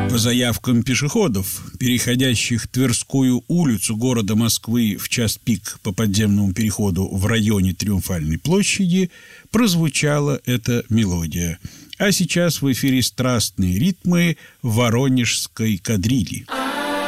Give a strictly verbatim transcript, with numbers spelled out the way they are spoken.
По заявкам пешеходов, переходящих Тверскую улицу города Москвы в час пик по подземному переходу в районе Триумфальной площади, прозвучала эта мелодия. А сейчас в эфире страстные ритмы воронежской кадрили.